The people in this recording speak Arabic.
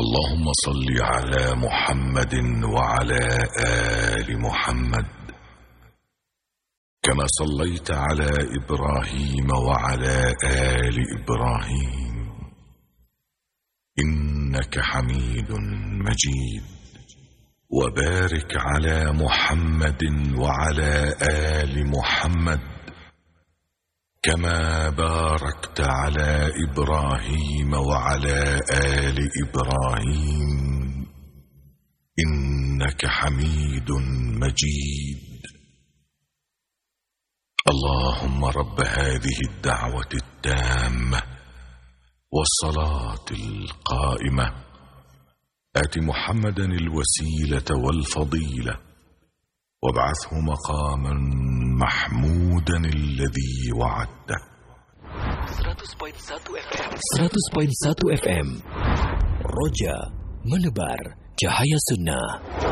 اللهم صل على محمد وعلى آل محمد كما صليت على إبراهيم وعلى آل إبراهيم إنك حميد مجيد. وبارك على محمد وعلى آل محمد كما باركت على إبراهيم وعلى آل إبراهيم إنك حميد مجيد. اللهم رب هذه الدعوة التامة والصلاة القائمة آت محمدا الوسيلة والفضيلة وابعثه مقاما محمودا الذي وعدته. 100.1 FM Roja menebar cahaya sunnah.